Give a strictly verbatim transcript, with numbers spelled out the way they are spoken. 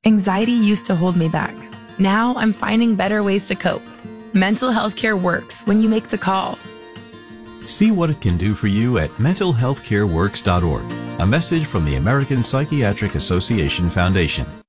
Anxiety used to hold me back. Now I'm finding better ways to cope. Mental health care works when you make the call. See what it can do for you at mental health care works dot org. A message from the American Psychiatric Association Foundation.